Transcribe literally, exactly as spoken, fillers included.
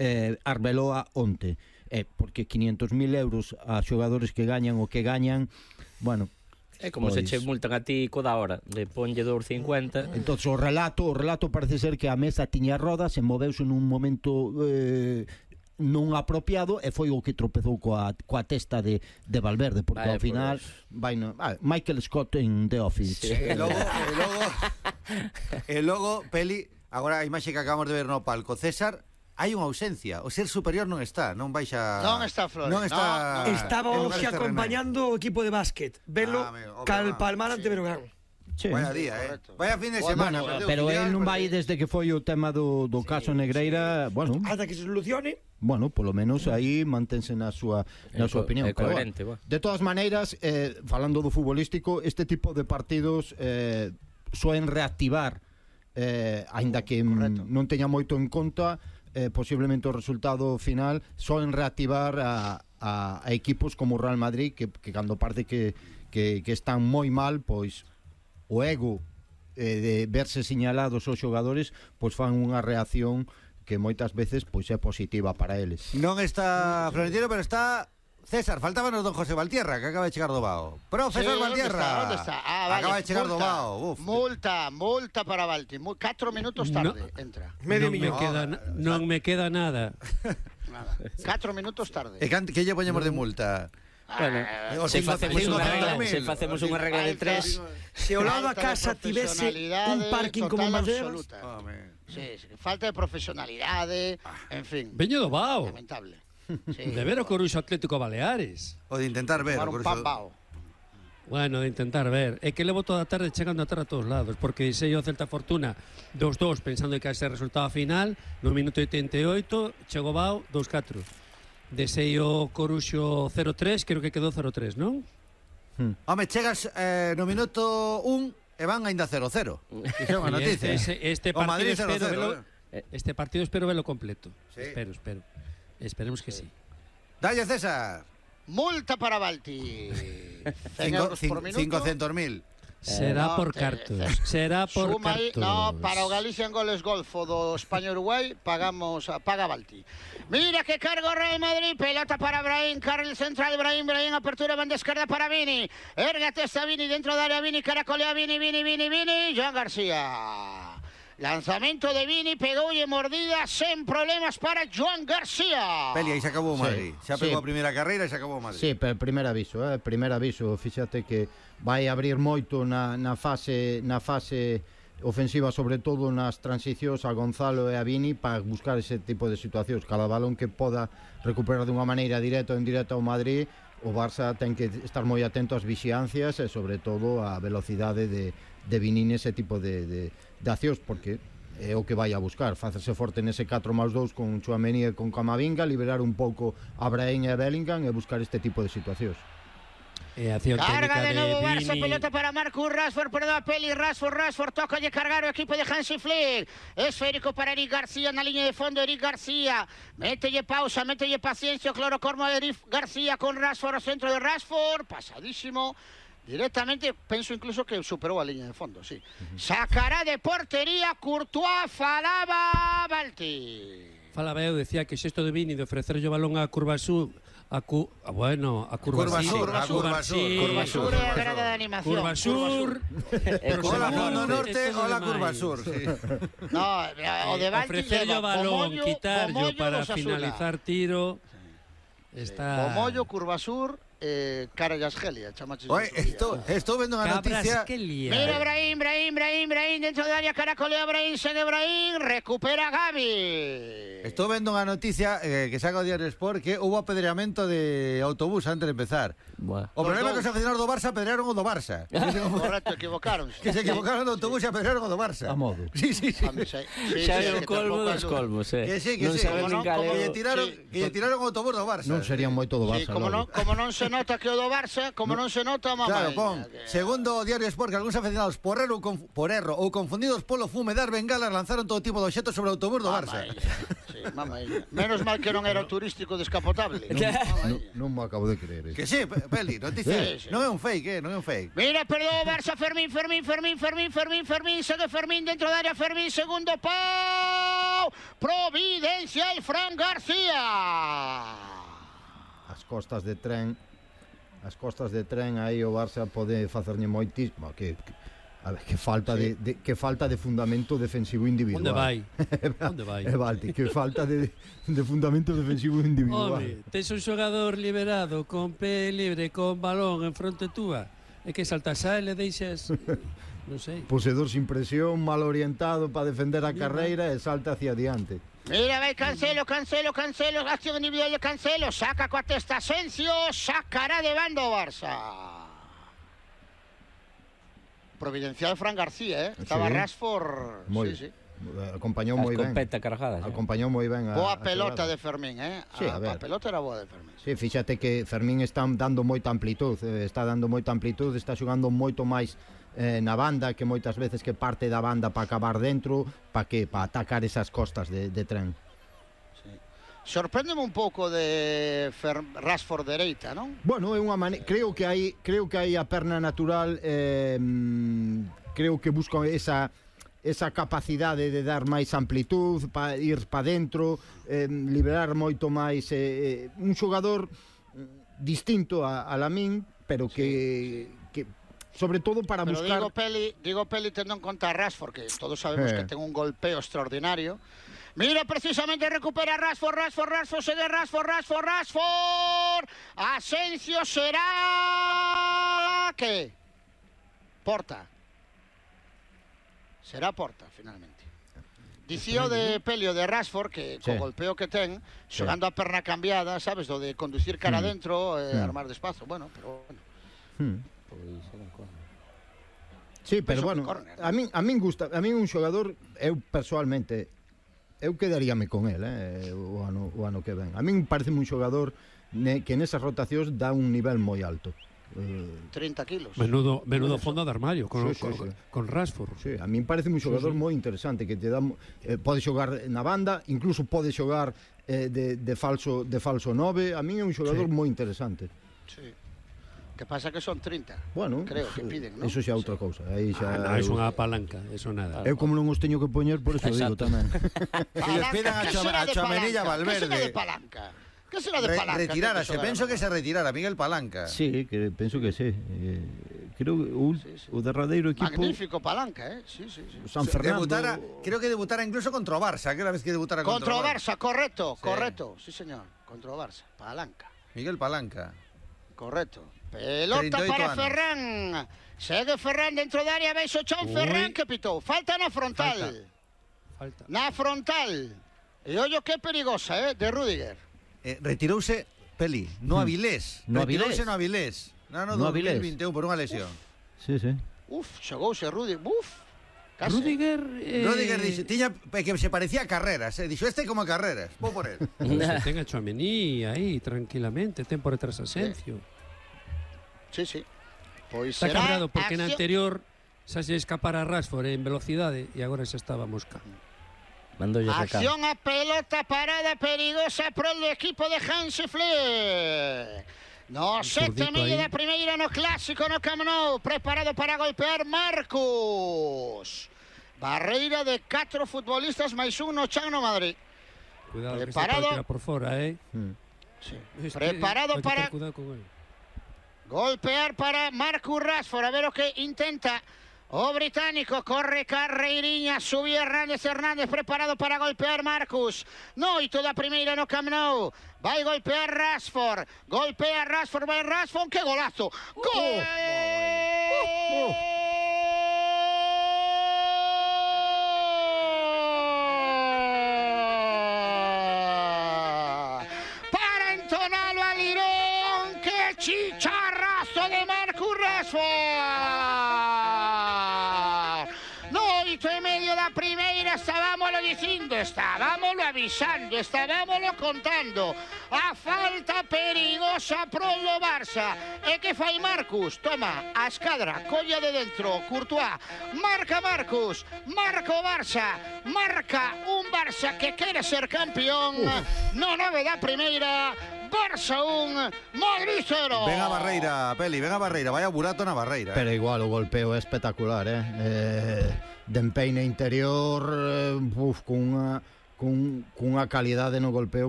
eh, Arbeloa onte. Eh, porque quinientos mil euros a xogadores que gañan o que gañan, bueno... É como pois... se che multan a ti co da hora, de ponlle dous cincuenta. Entón, o relato, o relato parece ser que a mesa tiña rodas, se moveuse nun momento eh, non apropiado e foi o que tropezou coa, coa testa de, de Valverde, porque vale, ao final pues... vai no, ah, Michael Scott en The Office. Sí. E logo, e logo, e logo, Peli, agora a imaxe que acabamos de ver no palco, César, hai unha ausencia, o ser superior non está, non baixa... Non está Flores, non está... No, no. Estaba hoxe acompañando o equipo de básquet, velo ah, cal Palmar ante Berogán. Sí. Vaya día, eh. Vaya fin de semana. Bueno, pero él non vai desde que foi o tema do, do caso sí, Negreira, sí. Bueno... Ata que se solucione. Bueno, polo menos aí mantense na súa na súa opinión. É coherente, bueno, de todas maneiras, eh, falando do futbolístico, este tipo de partidos eh, soen reactivar, eh, aínda que m, non teña moito en conta, Eh, posiblemente o resultado final soen reactivar a, a, a equipos como o Real Madrid que, que cando parte que, que, que están moi mal, pois o ego eh, de verse señalados os xogadores, pois fan unha reacción que moitas veces pois é positiva para eles. Non está Florentino, pero está César, faltábanos don José Valtierra, que acaba de chegar do Bao. Profesor sí, Valtierra. ¿Dónde está? ¿Dónde está? Ah, vale. Acaba de chegar multa, do Bao. Uf. Multa, multa para Valti. Catro minutos tarde, no, entra. Medio non millón. Me queda, non me queda nada. Nada. Catro minutos tarde. E que lle poñemos de multa? Bueno, ah, se facemos unha regla, se facemos unha regla de tres. Se o lado da casa tivese un parking como en Banderas. Sí, sí, falta de profesionalidade, en fin. Veño do Bao. Lamentable. Sí. De ver o Coruxo Atlético Baleares. O de intentar ver o Coruxo... Bueno, de intentar ver. É que levo toda a tarde chegando a terra a todos lados, porque sei o Celta Fortuna dos dos pensando que ese resultado final, no minuto oitenta e oito chegou Bao dos catro. Desei o Coruxo cero tres, creo que quedou cero tres, non? Hmm. Home, chegas eh, no minuto un e van ainda cero cero. Iso é unha noticia. Este, este, partido Madrid espero cero cero, velo, eh. este partido espero velo completo. Sí. Espero, espero. Esperemos que sí. Dalle, César. Multa para Balti. cincocentos mil. Será eh, por no, cartos. Te, te, Será por Suma cartos. Aí, no, para o Galicia en goles golfo do España-Uruguay pagamos, paga Balti. Mira que cargo o Real Madrid. Pelota para Brahim. Carril central Brahim. Brahim apertura banda esquerda para Vini. Érgate esta Vini dentro da área. Vini caracolea Vini, Vini, Vini, Vini. Joan García. Lanzamento de Vini, pegou e mordida sen problemas para Joan García. Peli, aí se acabou o Madrid. Sí, xa pegou sí. a primeira carreira e se acabou o Madrid. Sí, pero primer aviso, eh, primer aviso, fíxate que vai abrir moito na, na fase na fase ofensiva, sobre todo nas transicións a Gonzalo e a Vini, para buscar ese tipo de situacións. Cada balón que poda recuperar dunha maneira directa ou indirecta ao Madrid, o Barça ten que estar moi atento ás vixiancias e sobre todo á velocidade de, de Vini nese tipo de, de, de accións, porque é o que vai a buscar, facerse forte nese catro máis dous con Tchouaméni e con Camavinga, liberar un pouco a Brahim e a Bellingham e buscar este tipo de situacións. E acción carga de novo de Barça, Vini. pelota para Marcus Rashford, perdón a Peli, Rashford, Rashford, toca de cargar o equipo de Hansi Flick, esférico para Eric García na liña de fondo, Eric García, mételle pausa, mételle paciencia, o clorocormo de Eric García con Rashford, ao centro de Rashford, pasadísimo, directamente, penso incluso que superou a liña de fondo, sí. Uh-huh. Sacará de portería, Courtois, falaba Balti. Falaba eu, decía que xesto de Vini de ofrecerlle o balón a Curva Sur, a cu, a, bueno, a Curva Sur, a Curva Sur, Curva Sur é a grada de animación. Curva Sur. Hola Fondo Norte, hola Curva Sur. No, o de Balti ofrecerlle o balón, quitarlo para finalizar tiro. Está Bomollo, Curva Sur, eh, Carayasgelia, chamaches. Oye, esto, estou vendo unha noticia. Mira Brahim, Brahim, Brahim, Brahim dentro da área, caracolea Brahim, segue Brahim, recupera Gavi. Estou vendo unha noticia eh, que saca o Diario Sport, que houve apedreamento de autobús antes de empezar. Buah. O problema é que os aficionados do Barça apedrearon o do Barça. Correcto, equivocaron. Que se equivocaron do autobús e apedrearon o do Barça. A modo. Sí, sí, sí. Xa é o colmo dos colmos, eh. Que sí, que non sí. saben nin Que lle galego. tiraron, que lle tiraron o autobús do Barça. Non serían moito do Barça. Sí, como, non, como non se nota que o do Barça, como non se nota, mamá. Claro, pon, segundo o Diario Sport, que algúns aficionados por erro, por erro ou confundidos polo fume das bengalas lanzaron todo tipo de obxetos sobre o autobús do Barça. Sí, mamá. Menos mal que non era o turístico descapotable. Non, non me acabo de creer. Que sí, Peli, noticia. Sí, sí. Non é un fake, eh, non é un fake. Mira, perdón, Barça, Fermín, Fermín, Fermín, Fermín, Fermín, Fermín, segue Fermín dentro da área, Fermín, segundo pau. Bilbao, Providencial Fran García. As costas de tren, as costas de tren aí o Barça pode facerlle moitísimo, que, que a ver, que falta sí. de, de que falta de fundamento defensivo individual. Onde vai? Onde vai? É Balti, que falta de, de fundamento defensivo individual. Home, tes un xogador liberado con pé libre, con balón en fronte túa, e que saltas a ele deixas, non sei. Posedor sin presión, mal orientado para defender a carreira e salta hacia adiante. Mira, vai Cancelo, Cancelo, Cancelo, acción individual de Cancelo, saca coa testa Asensio, sacará de banda o Barça. Providencial Fran García, eh? Estaba sí. Rashford, moi, sí, sí. Acompañou moi ben. Escopeta cargada. Acompañou moi ben a boa a pelota xogada. de Fermín, eh? Sí, a, a, ver. a pelota era boa de Fermín. Sí, fíxate que Fermín está dando moita amplitud, eh, está dando moita amplitud, está xogando moito máis eh, na banda, que moitas veces que parte da banda para acabar dentro, para que para atacar esas costas de, de tren. Sorpréndeme un pouco de Fer Rashford dereita, non? Bueno, é unha mane... creo que hai creo que hai a perna natural, eh, creo que busca esa esa capacidade de dar máis amplitud, para ir para dentro, eh, liberar moito máis, eh, un xogador distinto a, a Lamine, pero que, sí, sí. que sobre todo para pero buscar... digo Peli, digo Peli tendo en conta a Rashford, que todos sabemos eh. que ten un golpeo extraordinario. Mira, precisamente recupera Rashford, Rashford, Rashford, se de Rashford, Rashford, Rashford. Asensio será... ¿Qué? Porta. Será Porta, finalmente. Dicía de Pelio de Rashford que sí. co golpeo que ten, xogando sí. a perna cambiada, sabes, do de conducir cara mm. adentro, eh, mm. armar despazo, bueno, pero bueno. Mm. Sí, pero bueno, a min a min gusta, a min un xogador, eu persoalmente eu quedaríame con el, eh, o ano o ano que ven. A min parece un xogador ne, que nesas rotacións dá un nivel moi alto. Uh, treinta kilos. Menudo, menudo fondo de armario con, sí, sí, con, sí. con Rashford. Sí, a mí parece un xogador sí, sí. moi interesante, que te dá eh, pode xogar na banda, incluso pode xogar eh, de, de falso de falso nove. A mí é un xogador sí. moi interesante. Sí. Que pasa que son treinta. Bueno, creo que piden, ¿no? Eso xa é outra sí. cousa. Aí xa ah, no, é unha palanca, eso nada. Eu como non os teño que poñer, por eso digo tamén. Que les pidan a, Chom a Chamenilla Valverde. Que será de palanca? Que será de Re palanca? Retirara, se penso que se retirara Miguel Palanca. Sí, que penso que sí. Eh, creo que o, sí, sí. o derradeiro equipo... Magnífico Palanca, eh? Sí, sí, sí. San Fernando... Debutara, creo que debutara incluso contra o Barça, que era la vez que debutara contra, contra o Barça. Contra o Barça, correcto, sí. correcto. Sí, señor. Contra o Barça. Palanca. Miguel Palanca. Correcto. Pelota para anos. Ferran. Segue Ferran dentro da área, veixo chón Ferran que pitou. Falta na frontal. Falta. Falta. Na frontal. E ollo que perigosa, eh, de Rudiger. Eh, retirouse Peli, no hmm. Avilés. No retirouse Avilés. no Avilés. No, no, no dos mil veintiún por unha lesión. Uf. Sí, sí. Uf, xogouse Rudiger. Uf. Case. Rudiger... Eh... Rudiger dixe, tiña, que se parecía a Carreras, eh? Dixo, este como a Carreras, vou por él. Se ten a Tchouaméni aí, tranquilamente, ten por detrás Asensio. Sí, sí. Pois está será cabrado porque acción... na anterior xa se escapara a Rashford en velocidade e agora xa estaba mosca. Acción a pelota parada perigosa pro el equipo de Hansi Flick. No sete media da primeira no clásico no Camp Nou, preparado para golpear Marcus. Barreira de catro futbolistas máis un no chan no Madrid. Cuidado, preparado que se por fora, eh. Mm. Sí. Preparado para golpear para Marcus Rashford, a ver o que intenta. O británico corre carreiriña, subí Hernández Hernández, preparado para golpear Marcus. Noito da primeira no Camp Nou. Vai golpear Rashford. Golpea Rashford, vai Rashford, que golazo. Gol! Uh, uh, uh. Para entonalo a Lirón, que chicharrazo de Marcus Rashford. Estábamoslo dicindo, estábamoslo avisando, estábamoslo contando. A falta perigosa pro do Barça. E que fai Marcus? Toma, a escadra, colla de dentro, Courtois. Marca Marcus, marca o Barça. Marca un Barça que quere ser campeón. Uf. No nove da primeira. Barça un, Madrid cero. Venga Barreira, Peli, venga Barreira, vaya burato na Barreira. Eh. Pero igual o golpeo é espectacular, eh. eh de empeine interior, eh, uf, cunha cun, cunha calidade no golpeo